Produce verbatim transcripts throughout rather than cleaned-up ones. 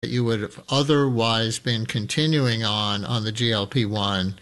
that you would have otherwise been continuing on on the G L P one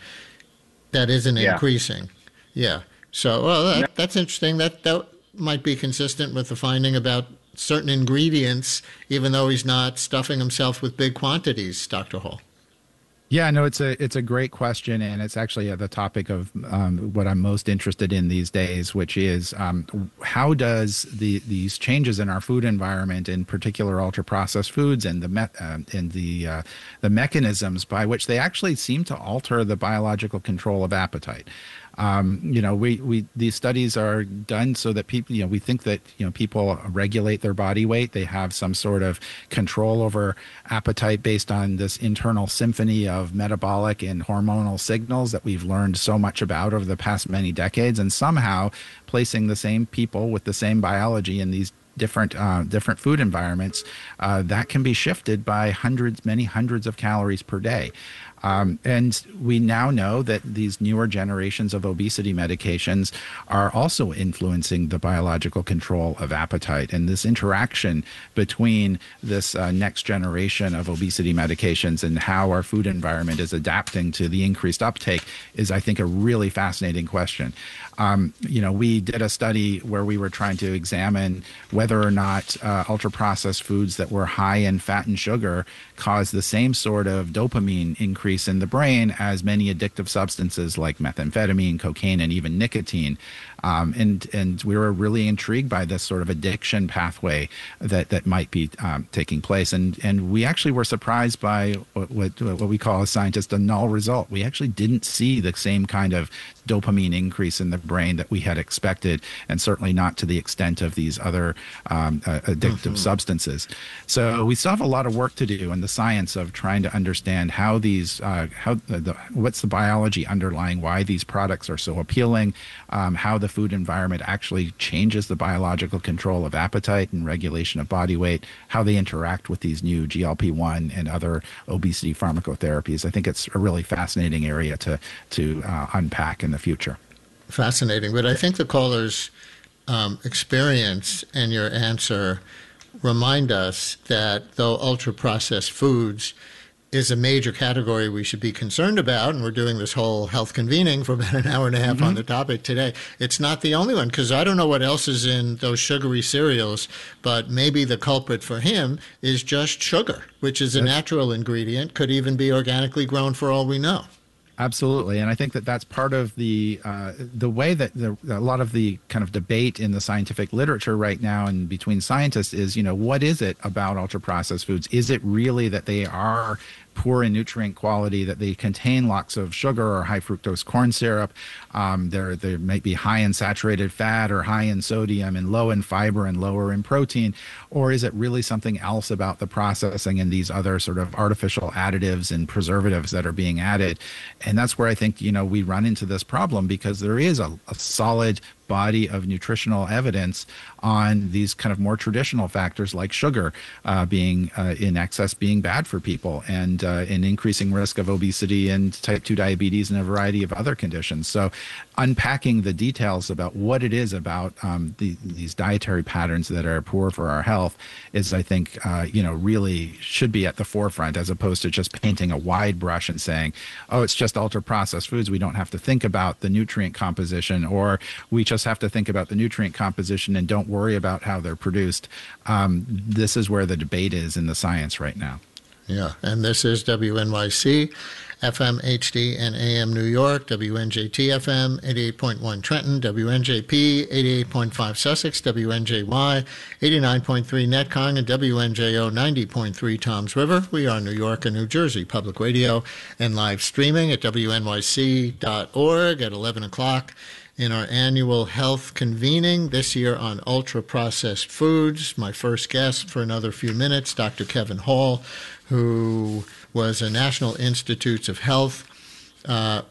that isn't Yeah. increasing. Yeah. So, well, No, that, that's interesting. That that might be consistent with the finding about certain ingredients, even though he's not stuffing himself with big quantities, Doctor Hall. Yeah, no, it's a it's a great question, and it's actually uh, the topic of um, what I'm most interested in these days, which is um, how does the these changes in our food environment, in particular ultra processed foods, and the me- uh, and the uh, the mechanisms by which they actually seem to alter the biological control of appetite. Um, you know, we, we these studies are done so that people, you know, we think that you know people regulate their body weight. They have some sort of control over appetite based on this internal symphony of metabolic and hormonal signals that we've learned so much about over the past many decades. And somehow, placing the same people with the same biology in these different uh, different food environments, uh, that can be shifted by hundreds, many hundreds of calories per day. Um, and we now know that these newer generations of obesity medications are also influencing the biological control of appetite. And this interaction between this uh, next generation of obesity medications and how our food environment is adapting to the increased uptake is, I think, a really fascinating question. Um, you know, we did a study where we were trying to examine whether or not uh, ultra processed foods that were high in fat and sugar cause the same sort of dopamine increase in the brain as many addictive substances like methamphetamine, cocaine, and even nicotine. Um, and and we were really intrigued by this sort of addiction pathway that that might be um, taking place. And and we actually were surprised by what, what what we call as scientists a null result. We actually didn't see the same kind of dopamine increase in the brain that we had expected, and certainly not to the extent of these other um, uh, addictive mm-hmm. substances. So we still have a lot of work to do in the science of trying to understand how these, uh, how the, the, what's the biology underlying why these products are so appealing, um, how the food environment actually changes the biological control of appetite and regulation of body weight, how they interact with these new G L P one and other obesity pharmacotherapies. I think it's a really fascinating area to to uh, unpack in the future. Fascinating. But I think the caller's um, experience and your answer remind us that though ultra-processed foods is a major category we should be concerned about, and we're doing this whole health convening for about an hour and a half mm-hmm. on the topic today, it's not the only one, because I don't know what else is in those sugary cereals, but maybe the culprit for him is just sugar, which is a That's- natural ingredient, could even be organically grown for all we know. Absolutely, and I think that that's part of the uh, the way that the, a lot of the kind of debate in the scientific literature right now and between scientists is, you know, what is it about ultra processed foods? Is it really that they are poor in nutrient quality, that they contain lots of sugar or high fructose corn syrup? Um, they're, they might be high in saturated fat or high in sodium and low in fiber and lower in protein. Or is it really something else about the processing and these other sort of artificial additives and preservatives that are being added? And that's where I think, you know, we run into this problem, because there is a, a solid body of nutritional evidence on these kind of more traditional factors like sugar uh, being uh, in excess being bad for people, and uh, an increasing risk of obesity and type two diabetes and a variety of other conditions. So unpacking the details about what it is about um, the, these dietary patterns that are poor for our health is, I think, uh, you know, really should be at the forefront, as opposed to just painting a wide brush and saying, oh, it's just ultra processed foods, we don't have to think about the nutrient composition, or we just have to think about the nutrient composition and don't worry about how they're produced. Um, this is where the debate is in the science right now. Yeah, and this is W N Y C, F M H D and A M New York, W N J T F M, eighty-eight point one Trenton, W N J P, eighty-eight point five Sussex, W N J Y, eighty-nine point three Netcong, and W N J O, ninety point three Toms River. We are New York and New Jersey Public Radio, and live streaming at W N Y C dot org at eleven o'clock. In our annual health convening, this year on ultra-processed foods. My first guest for another few minutes, Doctor Kevin Hall, who was a National Institutes of Health uh,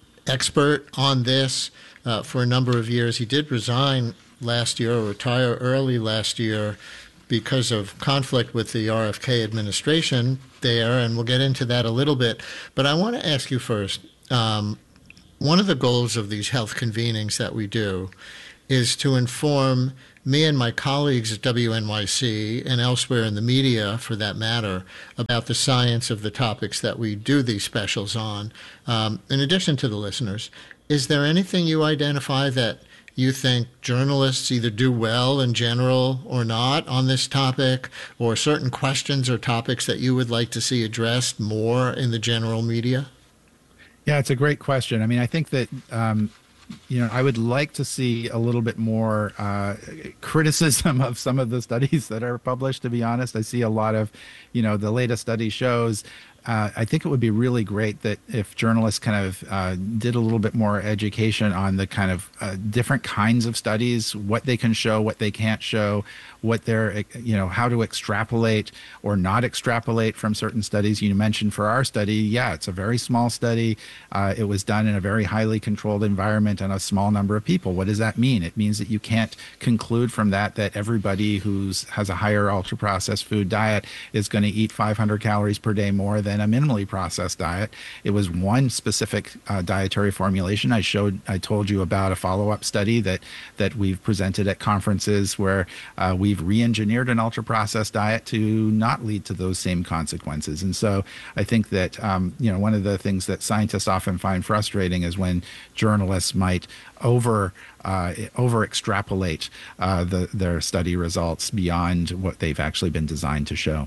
expert on this uh, for a number of years. He did resign last year, or retire early last year, because of conflict with the R F K administration there, and we'll get into that a little bit. But I want to ask you first, um, one of the goals of these health convenings that we do is to inform me and my colleagues at W N Y C and elsewhere in the media, for that matter, about the science of the topics that we do these specials on. Um, in addition to the listeners, is there anything you identify that you think journalists either do well in general or not on this topic, or certain questions or topics that you would like to see addressed more in the general media? Yeah, it's a great question. I mean, I think that, um, you know, I would like to see a little bit more uh, criticism of some of the studies that are published, to be honest. I see a lot of, you know, the latest study shows. Uh, I think it would be really great that if journalists kind of uh, did a little bit more education on the kind of uh, different kinds of studies, what they can show, what they can't show, what they're, you know, how to extrapolate or not extrapolate from certain studies. You mentioned for our study, yeah, it's a very small study. Uh, it was done in a very highly controlled environment on a small number of people. What does that mean? It means that you can't conclude from that that everybody who's has a higher ultra processed food diet is going to eat five hundred calories per day more than a minimally processed diet. It was one specific uh, dietary formulation. I showed, I told you about a follow-up study that that we've presented at conferences where uh, we've re-engineered an ultra-processed diet to not lead to those same consequences. And so I think that um, you know, one of the things that scientists often find frustrating is when journalists might over uh, over extrapolate uh, the, their study results beyond what they've actually been designed to show.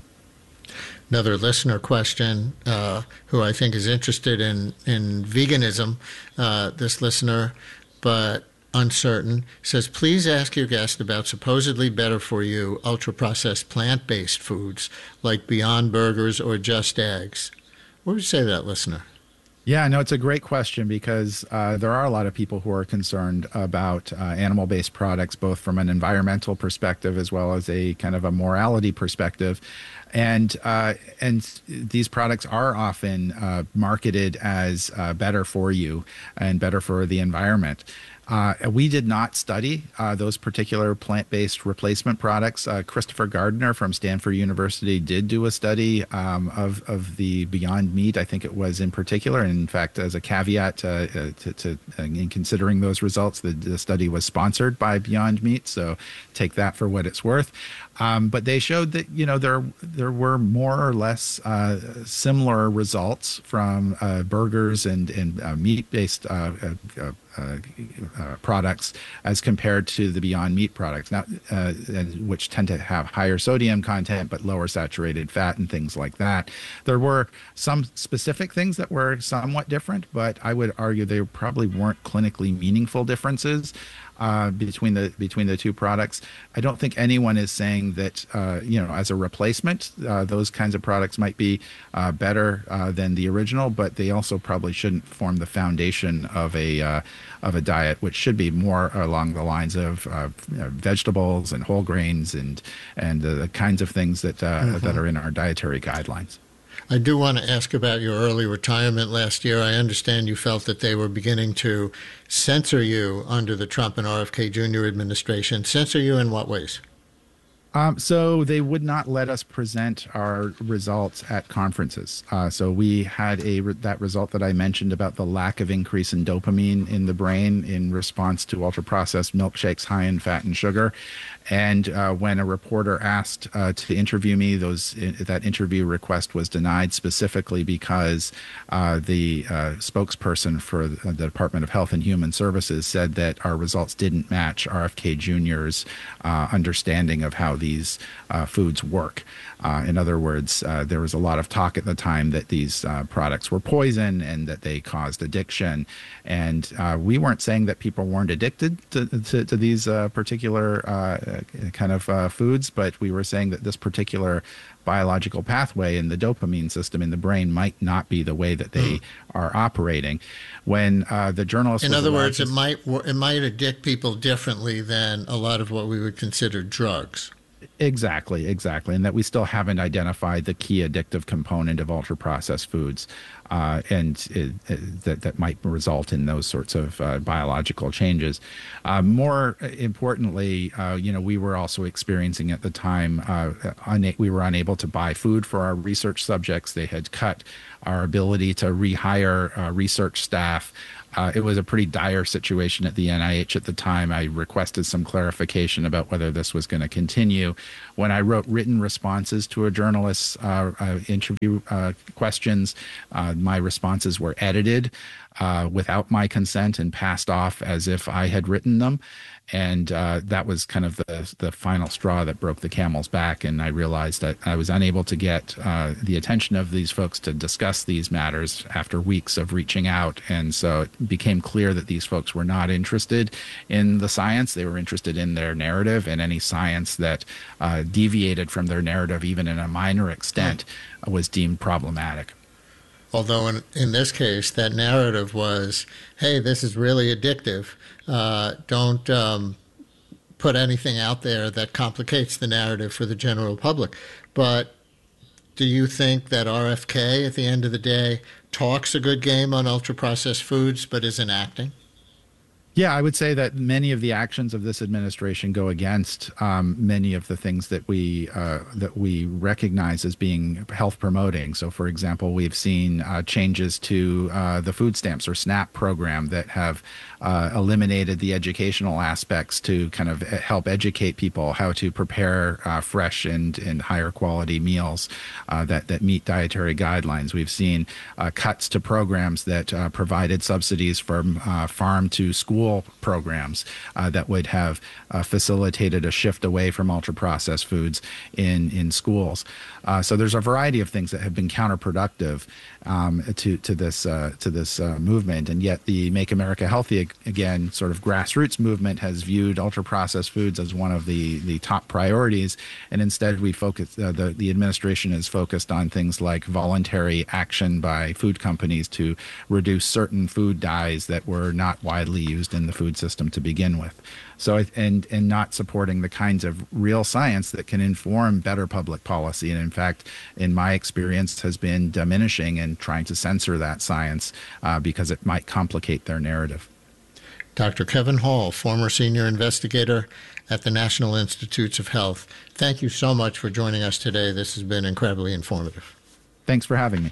Another listener question, uh, who I think is interested in, in veganism, uh, this listener, but uncertain, says, please ask your guest about supposedly better for you ultra-processed plant-based foods like Beyond Burgers or Just Eggs. What would you say to that listener? Yeah, no, it's a great question because uh, there are a lot of people who are concerned about uh, animal-based products, both from an environmental perspective as well as a kind of a morality perspective. And uh, and these products are often uh, marketed as uh, better for you and better for the environment. Uh, we did not study uh, those particular plant-based replacement products. Uh, Christopher Gardner from Stanford University did do a study um, of of the Beyond Meat. I think it was in particular, and in fact, as a caveat uh, uh, to, to uh, in considering those results, the, the study was sponsored by Beyond Meat. So take that for what it's worth. Um, but they showed that, you know, there there were more or less uh, similar results from uh, burgers and and uh, meat-based uh, uh, uh, uh, products as compared to the Beyond Meat products, now uh, which tend to have higher sodium content but lower saturated fat and things like that. There were some specific things that were somewhat different, but I would argue they probably weren't clinically meaningful differences Uh, between the between the two products. I don't think anyone is saying that uh, you know, as a replacement, uh, those kinds of products might be uh, better uh, than the original, but they also probably shouldn't form the foundation of a uh, of a diet, which should be more along the lines of uh, you know, vegetables and whole grains and and uh, the kinds of things that uh, mm-hmm. that are in our dietary guidelines. I do want to ask about your early retirement last year. I understand you felt that they were beginning to censor you under the Trump and R F K Junior administration. Censor you in what ways? Um, so they would not let us present our results at conferences. Uh, so we had a that result that I mentioned about the lack of increase in dopamine in the brain in response to ultra-processed milkshakes high in fat and sugar. And uh, when a reporter asked uh, to interview me, those that interview request was denied specifically because uh, the uh, spokesperson for the Department of Health and Human Services said that our results didn't match R F K Junior's uh, understanding of how these uh, foods work. Uh, in other words, uh, there was a lot of talk at the time that these uh, products were poison and that they caused addiction. And uh, we weren't saying that people weren't addicted to, to, to these uh, particular uh, kind of uh, foods, but we were saying that this particular biological pathway in the dopamine system in the brain might not be the way that they mm. are operating. When uh, the journalist, in other words, it might it might addict people differently than a lot of what we would consider drugs. Exactly, exactly. And that we still haven't identified the key addictive component of ultra processed foods, uh, and it, it, that, that might result in those sorts of uh, biological changes. Uh, more importantly, uh, you know, we were also experiencing at the time, uh, una- we were unable to buy food for our research subjects. They had cut our ability to rehire uh, research staff. Uh, it was a pretty dire situation at the N I H at the time. I requested some clarification about whether this was going to continue. When I wrote written responses to a journalist's uh, uh, interview uh, questions, uh, my responses were edited uh, without my consent and passed off as if I had written them. And uh, that was kind of the, the final straw that broke the camel's back. And I realized that I was unable to get uh, the attention of these folks to discuss these matters after weeks of reaching out. And so it became clear that these folks were not interested in the science. They were interested in their narrative, and any science that uh, deviated from their narrative, even in a minor extent, mm. was deemed problematic. Although in, in this case, that narrative was, hey, this is really addictive. Uh, don't um, put anything out there that complicates the narrative for the general public. But do you think that R F K, at the end of the day, talks a good game on ultra-processed foods but isn't acting? Yeah, I would say that many of the actions of this administration go against um, many of the things that we uh, that we recognize as being health promoting. So, for example, we've seen uh, changes to uh, the food stamps or SNAP program that have uh, eliminated the educational aspects to kind of help educate people how to prepare uh, fresh and, and higher quality meals uh, that, that meet dietary guidelines. We've seen uh, cuts to programs that uh, provided subsidies from uh, farm to school programs uh, that would have uh, facilitated a shift away from ultra-processed foods in, in schools. Uh, so there's a variety of things that have been counterproductive um, to, to this, uh, to this uh, movement, and yet the Make America Healthy Again sort of grassroots movement has viewed ultra-processed foods as one of the, the top priorities, and instead we focus, uh, the, the administration is focused on things like voluntary action by food companies to reduce certain food dyes that were not widely used in the food system to begin with. So, and and not supporting the kinds of real science that can inform better public policy, and in fact, in my experience, has been diminishing and trying to censor that science uh, because it might complicate their narrative. Doctor Kevin Hall, former senior investigator at the National Institutes of Health, thank you so much for joining us today. This has been incredibly informative. Thanks for having me.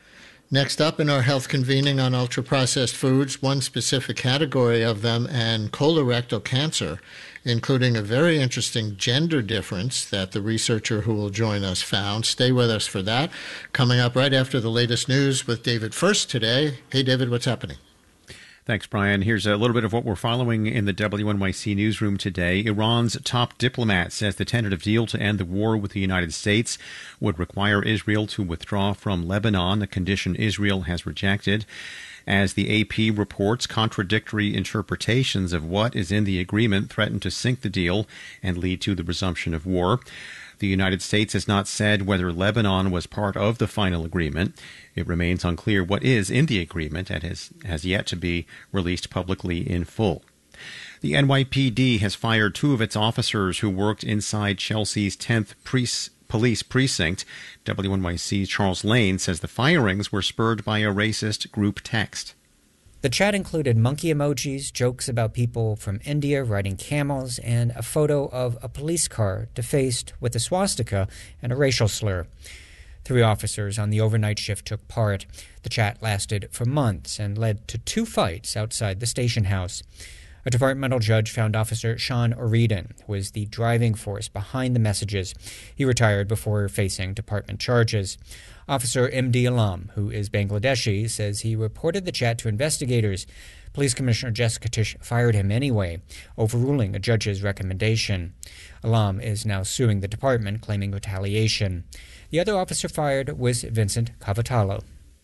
Next up in our health convening on ultra-processed foods, one specific category of them, and colorectal cancer, including a very interesting gender difference that the researcher who will join us found. Stay with us for that. Coming up right after the latest news with David First today. Hey, David, what's happening? Thanks, Brian. Here's a little bit of what we're following in the W N Y C newsroom today. Iran's top diplomat says the tentative deal to end the war with the United States would require Israel to withdraw from Lebanon, a condition Israel has rejected. As the A P reports, contradictory interpretations of what is in the agreement threaten to sink the deal and lead to the resumption of war. The United States has not said whether Lebanon was part of the final agreement. It remains unclear what is in the agreement and has, has yet to be released publicly in full. The N Y P D has fired two of its officers who worked inside Chelsea's tenth pre- police precinct. W N Y C's Charles Lane says the firings were spurred by a racist group text. The chat included monkey emojis, jokes about people from India riding camels, and a photo of a police car defaced with a swastika and a racial slur. Three officers on the overnight shift took part. The chat lasted for months and led to two fights outside the station house. A departmental judge found Officer Sean Oridan was the driving force behind the messages. He retired before facing department charges. Officer M D Alam, who is Bangladeshi, says he reported the chat to investigators. Police Commissioner Jessica Tisch fired him anyway, overruling a judge's recommendation. Alam is now suing the department, claiming retaliation. The other officer fired was Vincent Cavatallo.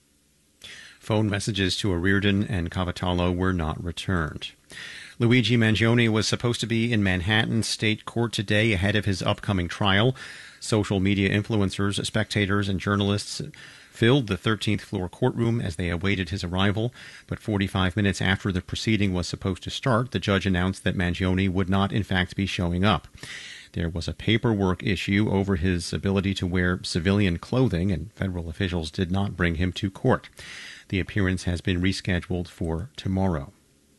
Phone messages to Oridan and Cavatallo were not returned. Luigi Mangione was supposed to be in Manhattan State Court today ahead of his upcoming trial. Social media influencers, spectators, and journalists filled the thirteenth floor courtroom as they awaited his arrival. But forty-five minutes after the proceeding was supposed to start, the judge announced that Mangione would not, in fact, be showing up. There was a paperwork issue over his ability to wear civilian clothing, and federal officials did not bring him to court. The appearance has been rescheduled for tomorrow.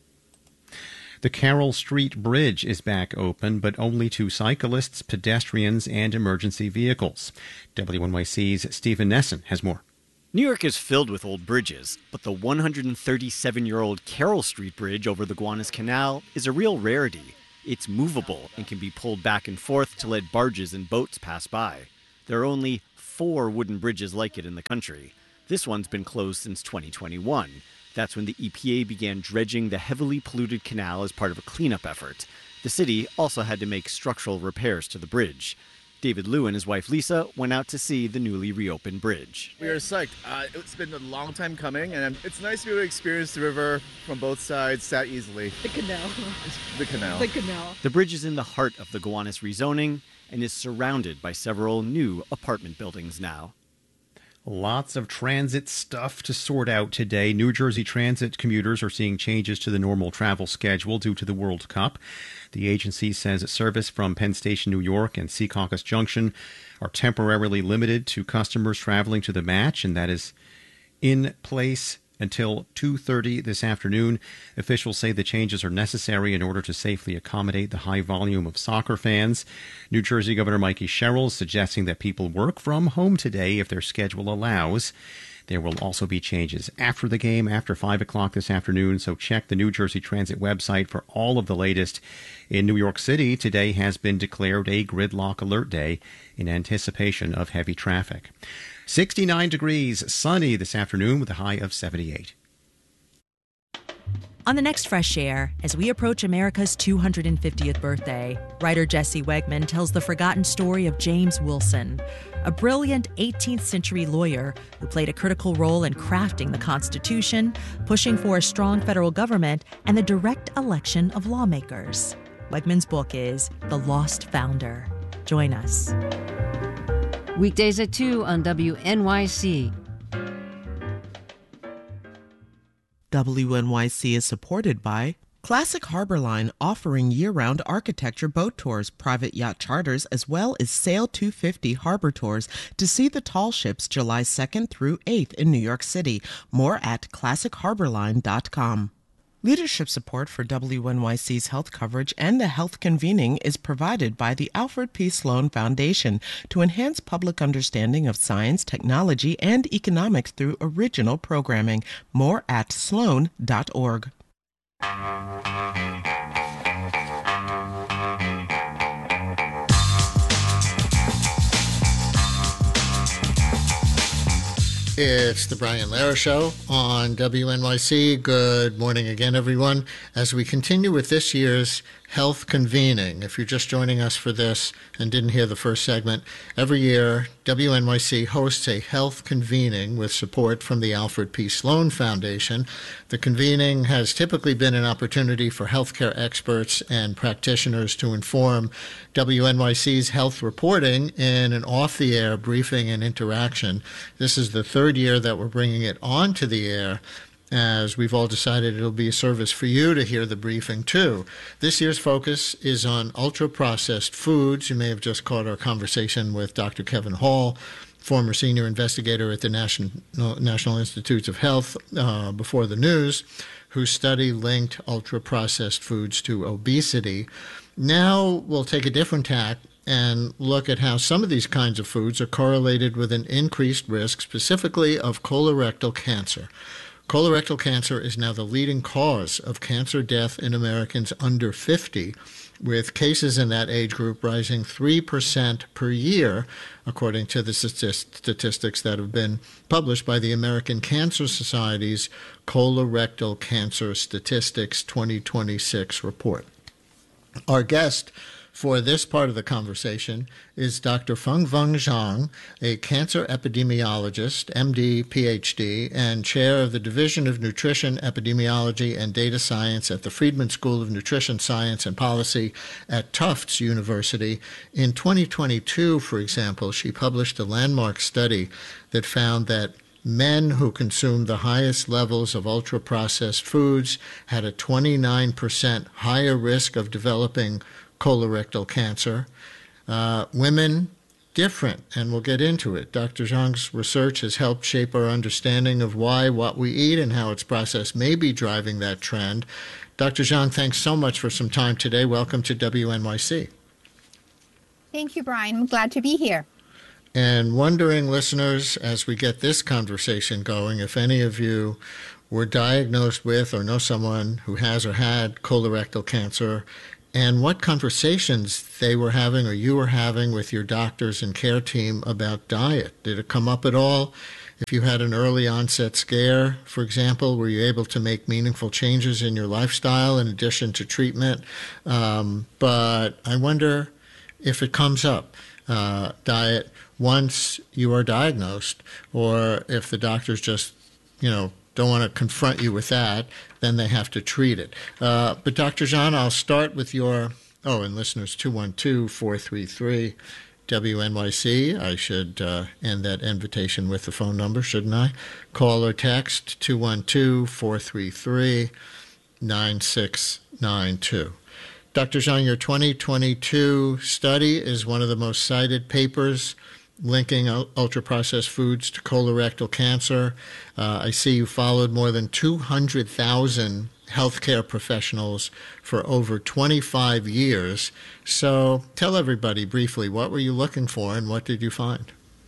The Carroll Street Bridge is back open, but only to cyclists, pedestrians, and emergency vehicles. W N Y C's Stephen Nesson has more. New York is filled with old bridges, but the one hundred thirty-seven-year-old Carroll Street Bridge over the Gowanus Canal is a real rarity. It's movable and can be pulled back and forth to let barges and boats pass by. There are only four wooden bridges like it in the country. This one's been closed since twenty twenty-one. That's when the E P A began dredging the heavily polluted canal as part of a cleanup effort. The city also had to make structural repairs to the bridge. David Liu and his wife Lisa went out to see the newly reopened bridge. We are psyched. Uh, it's been a long time coming, and it's nice to be able to experience the river from both sides that easily. The canal. The canal. The canal. The bridge is in the heart of the Gowanus rezoning and is surrounded by several new apartment buildings now. Lots of transit stuff to sort out today. New Jersey Transit commuters are seeing changes to the normal travel schedule due to the World Cup. The agency says service from Penn Station, New York and Secaucus Junction are temporarily limited to customers traveling to the match, and that is in place until two thirty this afternoon. Officials say the changes are necessary in order to safely accommodate the high volume of soccer fans. New Jersey Governor Mikey Sherrill is suggesting that people work from home today if their schedule allows. There will also be changes after the game, after five o'clock this afternoon, so check the New Jersey Transit website for all of the latest. In New York City, today has been declared a gridlock alert day in anticipation of heavy traffic. sixty-nine degrees, sunny this afternoon with a high of seventy-eight. On the next Fresh Air, as we approach America's two hundred fiftieth birthday, writer Jesse Wegman tells the forgotten story of James Wilson, a brilliant eighteenth century lawyer who played a critical role in crafting the Constitution, pushing for a strong federal government, and the direct election of lawmakers. Wegman's book is The Lost Founder. Join us. Weekdays at two on W N Y C. W N Y C is supported by Classic Harbor Line, offering year-round architecture boat tours, private yacht charters, as well as Sail two fifty harbor tours to see the tall ships July second through eighth in New York City. More at classic harbor line dot com. Leadership support for W N Y C's health coverage and the health convening is provided by the Alfred P. Sloan Foundation to enhance public understanding of science, technology, and economics through original programming. More at sloan dot org. It's the Brian Lehrer Show on W N Y C. Good morning again, everyone. As we continue with this year's health convening, if you're just joining us for this and didn't hear the first segment, every year W N Y C hosts a health convening with support from the Alfred P. Sloan Foundation. The convening has typically been an opportunity for healthcare experts and practitioners to inform W N Y C's health reporting in an off-the-air briefing and interaction. This is the third year that we're bringing it onto the air, as we've all decided it'll be a service for you to hear the briefing too. This year's focus is on ultra-processed foods. You may have just caught our conversation with Doctor Kevin Hall, former senior investigator at the National, National Institutes of Health uh, before the news, whose study linked ultra-processed foods to obesity. Now we'll take a different tack and look at how some of these kinds of foods are correlated with an increased risk, specifically of colorectal cancer. Colorectal cancer is now the leading cause of cancer death in Americans under fifty, with cases in that age group rising three percent per year, according to the statistics that have been published by the American Cancer Society's Colorectal Cancer Statistics twenty twenty-six report. Our guest for this part of the conversation is Doctor Fengfeng Zhang, a cancer epidemiologist, M D, P H D, and chair of the Division of Nutrition, Epidemiology, and Data Science at the Friedman School of Nutrition Science and Policy at Tufts University. In twenty twenty-two, for example, she published a landmark study that found that men who consumed the highest levels of ultra-processed foods had a twenty-nine percent higher risk of developing colorectal cancer, Uh, women, different, and we'll get into it. Doctor Zhang's research has helped shape our understanding of why what we eat and how it's processed may be driving that trend. Doctor Zhang, thanks so much for some time today. Welcome to W N Y C. Thank you, Brian. I'm glad to be here. And wondering, listeners, as we get this conversation going, if any of you were diagnosed with or know someone who has or had colorectal cancer, and what conversations they were having or you were having with your doctors and care team about diet. Did it come up at all? If you had an early onset scare, for example, were you able to make meaningful changes in your lifestyle in addition to treatment? Um, but I wonder if it comes up, uh, diet, once you are diagnosed, or if the doctors just, you know, don't want to confront you with that, then they have to treat it. Uh, but Doctor Zhang, I'll start with your, oh, and listeners, two one two, four three three, W N Y C. I should uh, end that invitation with the phone number, shouldn't I? Call or text two one two, four three three, nine six nine two. Doctor Zhang, your twenty twenty-two study is one of the most cited papers linking ultra-processed foods to colorectal cancer. Uh, I see you followed more than two hundred thousand healthcare professionals for over twenty-five years. So tell everybody briefly, what were you looking for and what did you find?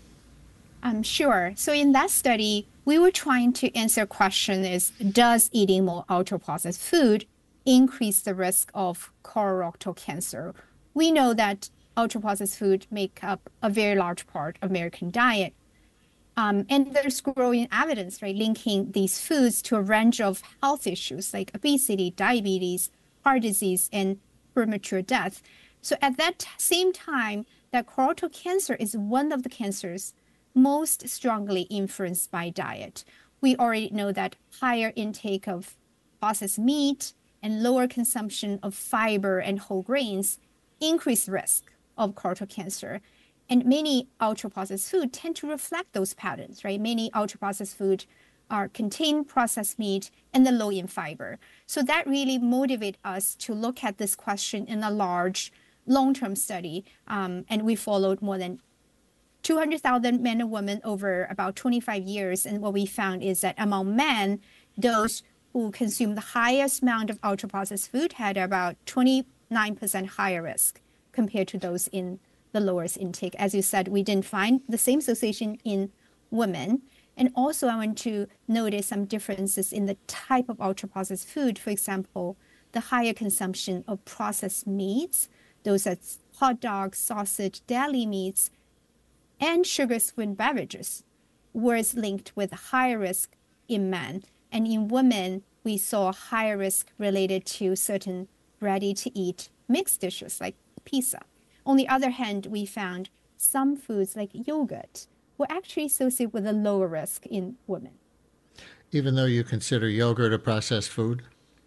Um, sure. So in that study, we were trying to answer a question is, does eating more ultra-processed food increase the risk of colorectal cancer? We know that ultra-processed food make up a very large part of American diet. Um, and there's growing evidence, right, linking these foods to a range of health issues like obesity, diabetes, heart disease, and premature death. So at that same time, that colorectal cancer is one of the cancers most strongly influenced by diet. We already know that higher intake of processed meat and lower consumption of fiber and whole grains increase risk of colorectal cancer. And many ultra-processed food tend to reflect those patterns, right? Many ultra-processed food are contain processed meat and the low in fiber. So that really motivated us to look at this question in a large, long-term study. Um, and we followed more than two hundred thousand men and women over about twenty-five years. And what we found is that among men, those who consume the highest amount of ultra-processed food had about twenty-nine percent higher risk compared to those in the lowest intake. As you said, we didn't find the same association in women. And also I want to notice some differences in the type of ultra-processed food. For example, the higher consumption of processed meats, those as hot dogs, sausage, deli meats, and sugar-sweetened beverages was linked with higher risk in men. And in women, we saw higher risk related to certain ready-to-eat mixed dishes like pizza. On the other hand, we found some foods like yogurt were actually associated with a lower risk in women. Even though you consider yogurt a processed food?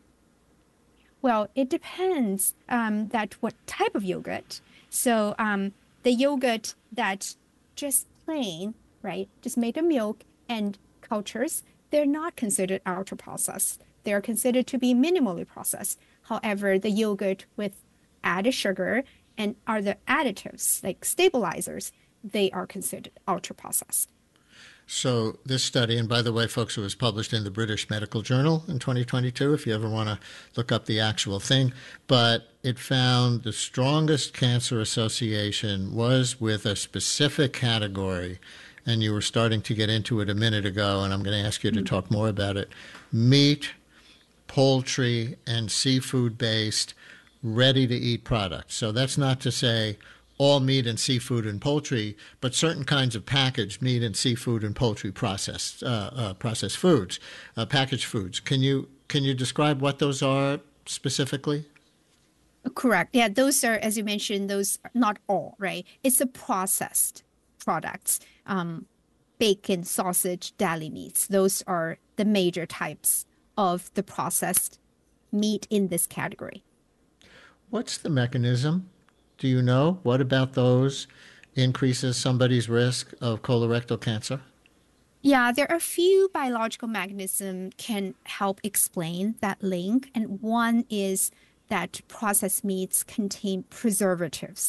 Well, it depends um, that what type of yogurt. So um, the yogurt that just plain, right, just made of milk and cultures, they're not considered ultra-processed. They're considered to be minimally processed. However, the yogurt with added sugar and other additives like stabilizers, they are considered ultra-processed. So this study, and by the way, folks, it was published in the British Medical Journal in twenty twenty-two, if you ever want to look up the actual thing, but it found the strongest cancer association was with a specific category, and you were starting to get into it a minute ago, and I'm going to ask you to talk more about it. Meat, poultry, and seafood-based ready-to-eat products. So that's not to say all meat and seafood and poultry, but certain kinds of packaged meat and seafood and poultry processed uh, uh, processed foods, uh, packaged foods. Can you can you describe what those are specifically? Correct. Yeah, those are, as you mentioned, those are not all, right? It's the processed products, um, bacon, sausage, deli meats. Those are the major types of the processed meat in this category. What's the mechanism? Do you know? What about those increases somebody's risk of colorectal cancer? Yeah, there are a few biological mechanisms can help explain that link. And one is that processed meats contain preservatives.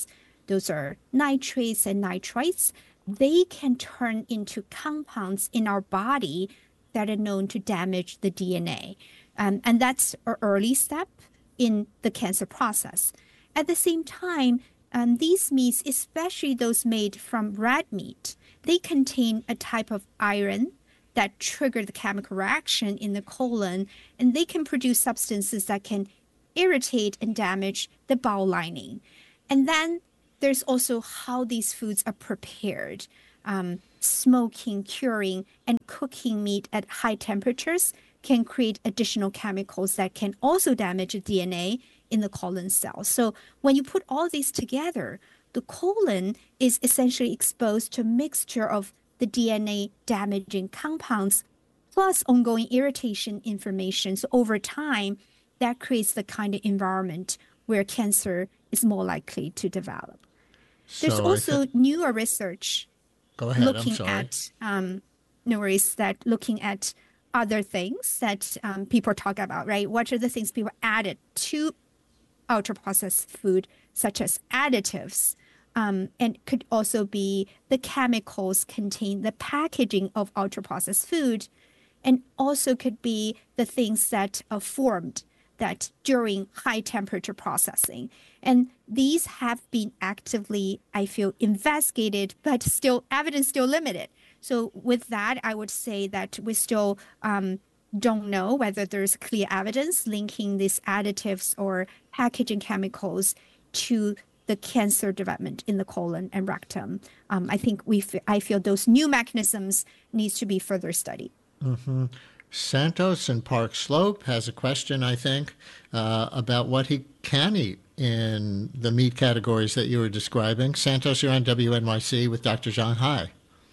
those are nitrates and nitrites, they can turn into compounds in our body that are known to damage the D N A. Um, and that's an early step in the cancer process. At the same time, um, these meats, especially those made from red meat, they contain a type of iron that trigger the chemical reaction in the colon, and they can produce substances that can irritate and damage the bowel lining. And then there's also how these foods are prepared. Um, smoking, curing, and cooking meat at high temperatures can create additional chemicals that can also damage the D N A in the colon cells. So when you put all these together, the colon is essentially exposed to a mixture of the D N A damaging compounds plus ongoing irritation inflammation. So over time, that creates the kind of environment where cancer is more likely to develop. There's So I also thi- newer research Go ahead, I'm looking sorry. at um, no worries, that looking at other things that um, people talk about, right? What are the things people added to ultra processed food, such as additives, um, and could also be the chemicals contained, the packaging of ultra processed food, and also could be the things that are formed that during high temperature processing. And these have been actively, I feel, investigated, but still evidence still limited. So with that, I would say that we still um, don't know whether there's clear evidence linking these additives or packaging chemicals to the cancer development in the colon and rectum. Um, I think we, f- I feel those new mechanisms needs to be further studied. Mm-hmm. Santos in Park Slope has a question, I think, uh, about what he can eat in the meat categories that you were describing. Santos, you're on W N Y C with Doctor Zhang. Hi.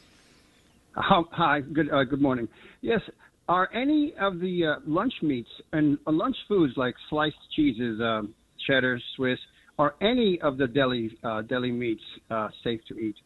Oh, hi, good uh, good morning. Yes, are any of the uh, lunch meats and uh, lunch foods like sliced cheeses, um, cheddar, Swiss, are any of the deli uh, deli meats uh, safe to eat?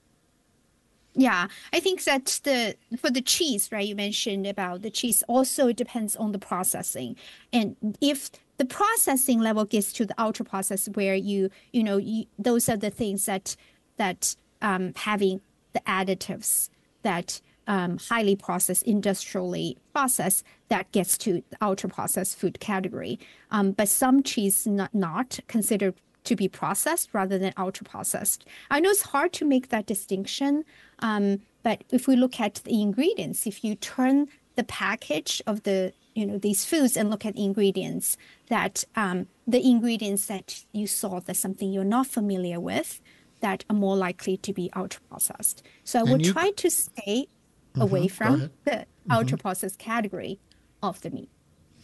Yeah, I think that the for the cheese, right? You mentioned about the cheese. Also, it depends on the processing, and if the processing level gets to the ultra process, where you you know you, those are the things that that um, having the additives that um, highly processed, industrially processed, that gets to the ultra processed food category. Um, but some cheese not not considered to be processed rather than ultra processed. I know it's hard to make that distinction, um, but if we look at the ingredients, if you turn the package of the you know these foods and look at the ingredients, that um, the ingredients that you saw that's something you're not familiar with, that are more likely to be ultra processed. So I And would you- try to stay Mhm, away go from ahead. the ultra processed category of the meat.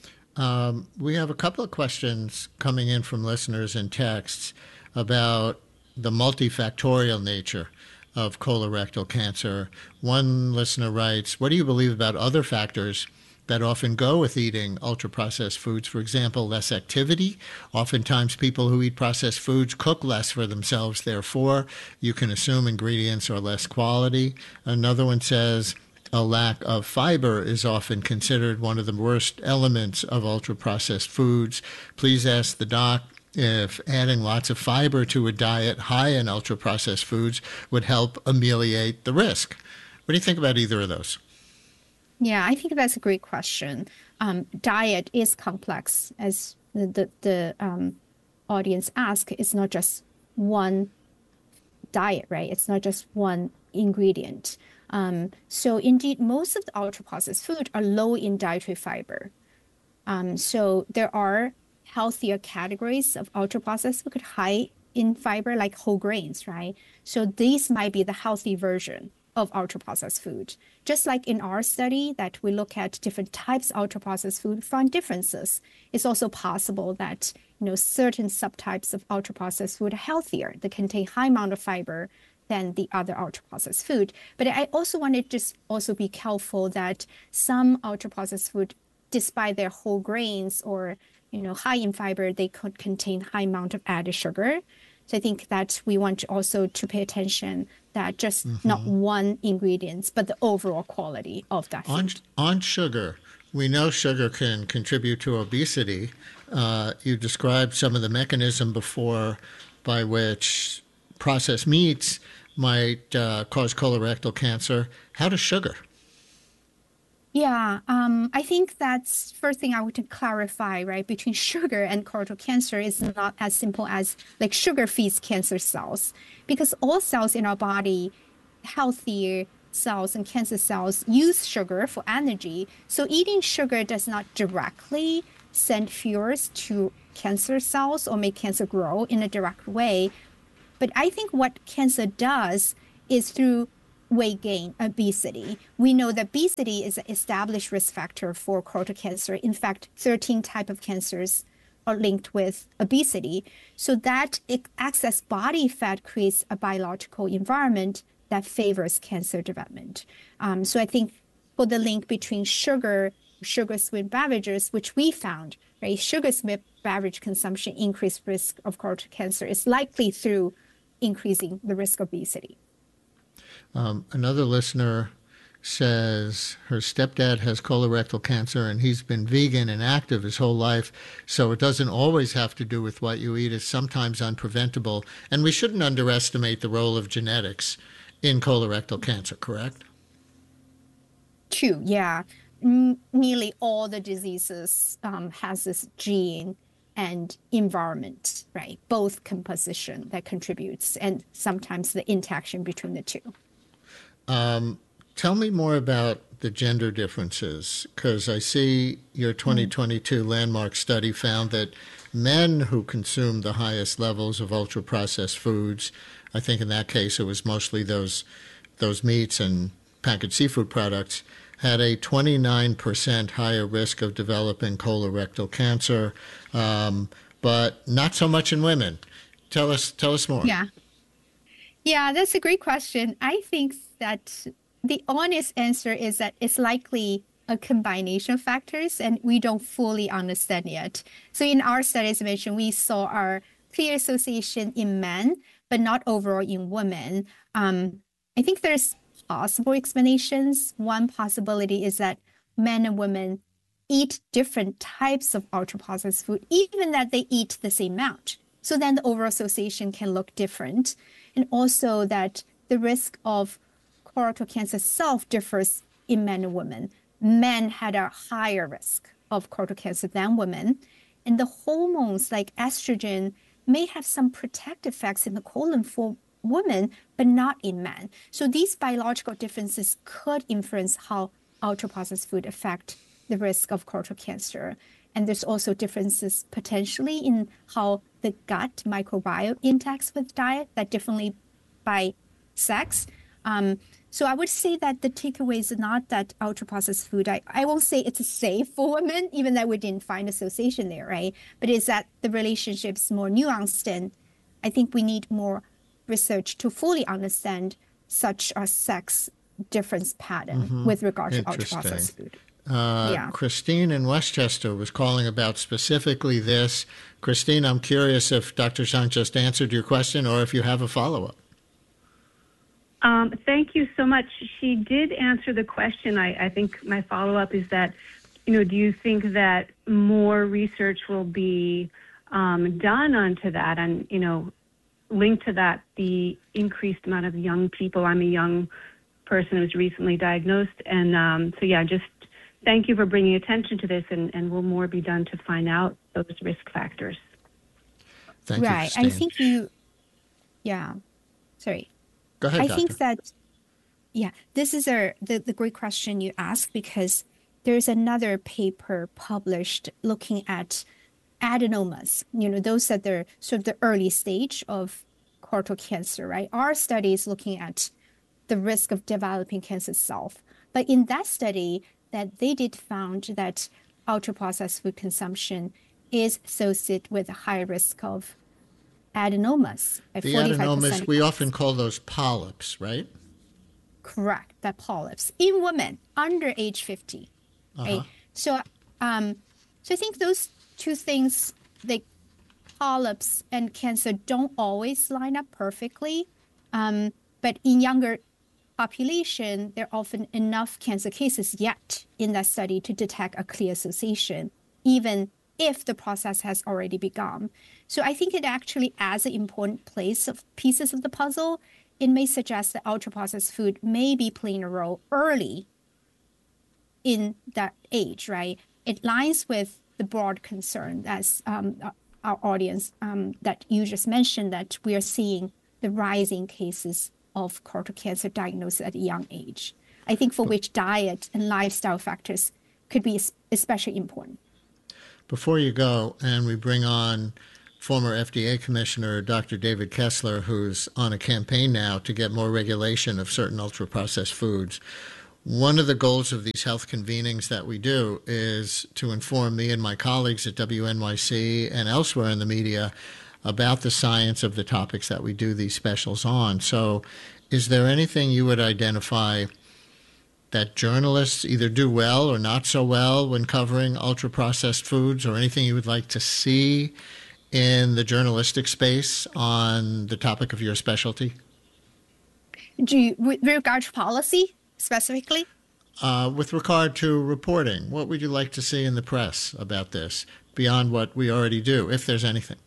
Um, we have a couple of questions coming in from listeners and texts about the multifactorial nature of colorectal cancer. One listener writes, what do you believe about other factors that often go with eating ultra-processed foods? For example, less activity. Oftentimes people who eat processed foods cook less for themselves. Therefore, you can assume ingredients are less quality. Another one says, a lack of fiber is often considered one of the worst elements of ultra-processed foods. Please ask the doc if adding lots of fiber to a diet high in ultra-processed foods would help ameliorate the risk. What do you think about either of those? Yeah, I think that's a great question. Um, diet is complex, as the the, the um, audience asked. It's not just one diet, right? It's not just one ingredient. Um, so indeed, most of the ultra-processed food are low in dietary fiber. Um, so there are healthier categories of ultra-processed food high in fiber, like whole grains, right? So these might be the healthy version of ultra-processed food. Just like in our study that we look at different types of ultra-processed food, find differences. It's also possible that you know certain subtypes of ultra-processed food are healthier. They contain high amount of fiber than the other ultra-processed food. But I also want to just also be careful that some ultra-processed food, despite their whole grains or you know high in fiber, they could contain high amount of added sugar. So I think that we want to also to pay attention that just Mm-hmm. not one ingredients, but the overall quality of that On, food. on sugar, we know sugar can contribute to obesity. Uh, you described some of the mechanism before by which processed meats might uh, cause colorectal cancer. How does sugar? Yeah, um, I think that's first thing I want to clarify, right? Between sugar and colorectal cancer is not as simple as like sugar feeds cancer cells, because all cells in our body, healthy cells and cancer cells, use sugar for energy. So eating sugar does not directly send fuels to cancer cells or make cancer grow in a direct way. But I think what cancer does is through weight gain, obesity. We know that obesity is an established risk factor for colorectal cancer. In fact, thirteen types of cancers are linked with obesity. So that excess body fat creates a biological environment that favors cancer development. Um, so I think for the link between sugar, sugar-sweetened beverages, which we found, right, sugar-sweetened beverage consumption increased risk of colorectal cancer is likely through increasing the risk of obesity. Um, another listener says her stepdad has colorectal cancer and he's been vegan and active his whole life, so it doesn't always have to do with what you eat. It's sometimes unpreventable. And we shouldn't underestimate the role of genetics in colorectal cancer, correct? True, yeah. N- nearly all the diseases um, has this gene and environment, right? Both composition that contributes, and sometimes the interaction between the two. Um, tell me more about the gender differences, because I see your twenty twenty-two mm. landmark study found that men who consume the highest levels of ultra-processed foods, I think in that case it was mostly those those meats and packaged seafood products, had a twenty-nine percent higher risk of developing colorectal cancer, um, but not so much in women. Tell us, tell us more. Yeah. Yeah, that's a great question. I think that the honest answer is that it's likely a combination of factors, and we don't fully understand yet. So in our study, as mentioned, we saw our clear association in men, but not overall in women. Um, I think there's possible explanations. One possibility is that men and women eat different types of ultra-processed food, even that they eat the same amount. So then the overall association can look different. And also that the risk of colorectal cancer itself differs in men and women. Men had a higher risk of colorectal cancer than women. And the hormones like estrogen may have some protective effects in the colon for women, but not in men. So these biological differences could influence how ultra-processed food affect the risk of colorectal cancer. And there's also differences potentially in how the gut microbiome interacts with diet, that differently by sex. Um, so I would say that the takeaway is not that ultra-processed food, I, I won't say it's safe for women, even though we didn't find association there, right? But it's that the relationship's more nuanced, and I think we need more research to fully understand such a sex difference pattern mm-hmm. with regard to ultra-processed food. Uh, yeah. Christine in Westchester was calling about specifically this. Christine, I'm curious if Doctor Zhang just answered your question or if you have a follow-up. Um, thank you so much. She did answer the question. I, I think my follow-up is that, you know, do you think that more research will be um, done onto that and, you know, linked to that, the increased amount of young people? I'm a young person who was recently diagnosed. And um, so, yeah, just thank you for bringing attention to this, and, and will more be done to find out those risk factors? Thank you, right. Christine. I think you, yeah, sorry. Go ahead, I Doctor think that, yeah, this is a, the, the great question you ask, because there's another paper published looking at adenomas, you know, those that are sort of the early stage of colorectal cancer, right? Our study is looking at the risk of developing cancer itself. But in that study, that they did found that ultra-processed food consumption is associated with a high risk of adenomas. The adenomas, we often call those polyps, right? Correct, that polyps in women under age fifty. Uh-huh. Right? So, um, so I think those two things, like polyps and cancer, don't always line up perfectly. Um, but in younger population, there are often enough cancer cases yet in that study to detect a clear association, even if the process has already begun. So I think it actually adds an important place of pieces of the puzzle. It may suggest that ultra-processed food may be playing a role early in that age, right? It lines with the broad concern as um, our audience um, that you just mentioned, that we are seeing the rising cases of colorectal cancer diagnosed at a young age. I think for which diet and lifestyle factors could be especially important. Before you go, and we bring on former F D A Commissioner Doctor David Kessler, who's on a campaign now to get more regulation of certain ultra-processed foods. One of the goals of these health convenings that we do is to inform me and my colleagues at W N Y C and elsewhere in the media about the science of the topics that we do these specials on. So is there anything you would identify that journalists either do well or not so well when covering ultra-processed foods, or anything you would like to see in the journalistic space on the topic of your specialty? Do you, with regard to policy specifically? Uh, with regard to reporting, what would you like to see in the press about this beyond what we already do, if there's anything?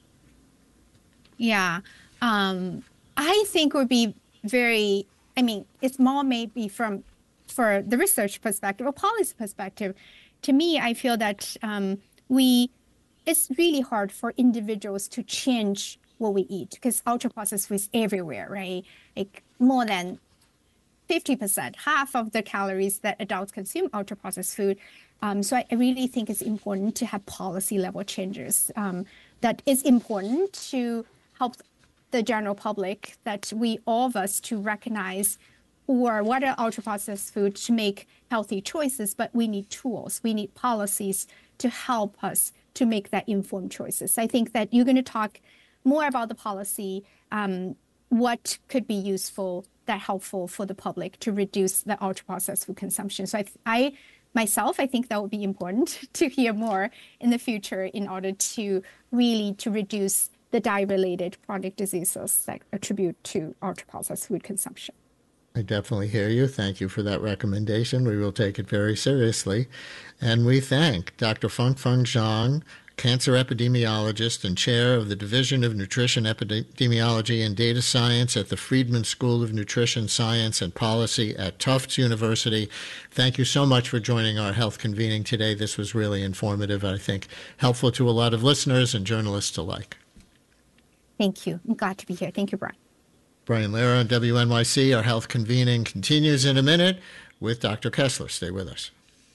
Yeah, um, I think would be very, I mean, it's more maybe from, for the research perspective or policy perspective. To me, I feel that um, we, it's really hard for individuals to change what we eat, because ultra-processed food is everywhere, right? Like more than fifty percent, half of the calories that adults consume ultra-processed food. Um, so I, I really think it's important to have policy level changes. Um, that is important to help the general public, that we, all of us, to recognize or what are ultra-processed food to make healthy choices, but we need tools, we need policies to help us to make that informed choices. I think that you're going to talk more about the policy, um, what could be useful, that helpful for the public to reduce the ultra-processed food consumption. So I, I myself, I think that would be important to hear more in the future in order to really to reduce the diet-related chronic diseases that attribute to ultra-processed food consumption. I definitely hear you. Thank you for that recommendation. We will take it very seriously. And we thank Doctor Fengfeng Zhang, cancer epidemiologist and chair of the Division of Nutrition Epidemiology and Data Science at the Friedman School of Nutrition Science and Policy at Tufts University. Thank you so much for joining our health convening today. This was really informative, I think, helpful to a lot of listeners and journalists alike. Thank you. I'm glad to be here. Thank you, Brian. Brian Lehrer on W N Y C. Our health convening continues in a minute with Doctor Kessler. Stay with us.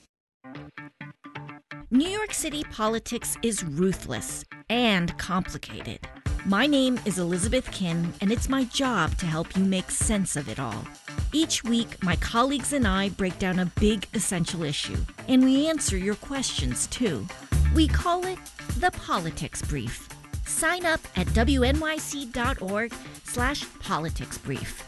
New York City politics is ruthless and complicated. My name is Elizabeth Kim, and it's my job to help you make sense of it all. Each week, my colleagues and I break down a big essential issue, and we answer your questions, too. We call it the Politics Brief. Sign up at wnyc.org slash politics brief.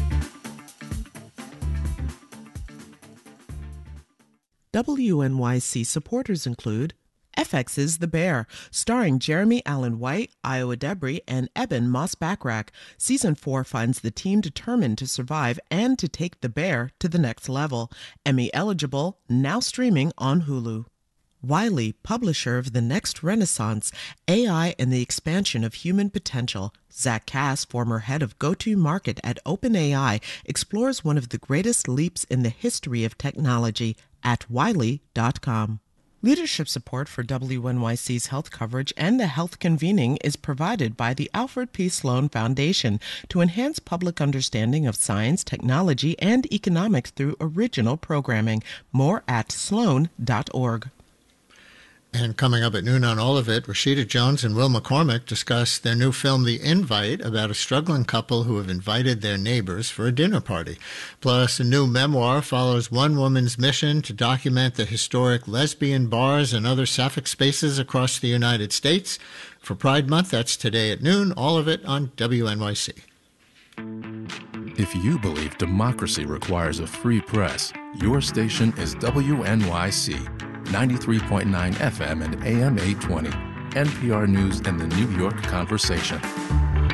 W N Y C supporters include F X's The Bear, starring Jeremy Allen White, Iowa Debris, and Eben Moss-Backrack. Season four finds the team determined to survive and to take the bear to the next level. Emmy eligible, now streaming on Hulu. Wiley, publisher of The Next Renaissance, A I and the Expansion of Human Potential. Zach Cass, former head of go-to-market at OpenAI, explores one of the greatest leaps in the history of technology at wiley dot com. Leadership support for W N Y C's health coverage and the health convening is provided by the Alfred P. Sloan Foundation to enhance public understanding of science, technology, and economics through original programming. More at sloan dot org. And coming up at noon on All of It, Rashida Jones and Will McCormick discuss their new film, The Invite, about a struggling couple who have invited their neighbors for a dinner party. Plus, a new memoir follows one woman's mission to document the historic lesbian bars and other sapphic spaces across the United States. For Pride Month, that's today at noon. All of it on W N Y C. If you believe democracy requires a free press, your station is W N Y C. ninety-three point nine F M and A M eight twenty, N P R News and the New York Conversation.